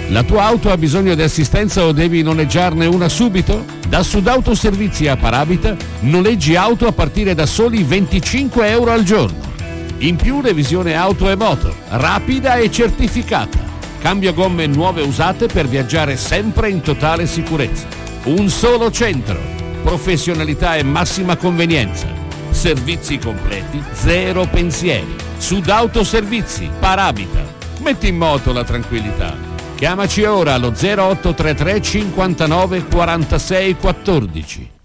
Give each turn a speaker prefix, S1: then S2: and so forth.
S1: La tua auto ha bisogno di assistenza o devi noleggiarne una subito? Da Sudautoservizi a Parabita noleggi auto a partire da soli 25 euro al giorno. In più revisione auto e moto, rapida e certificata. Cambio gomme nuove usate per viaggiare sempre in totale sicurezza. Un solo centro, professionalità e massima convenienza. Servizi completi, zero pensieri. Sudautoservizi, Parabita. Metti in moto la tranquillità. Chiamaci ora allo 0833 59 46 14.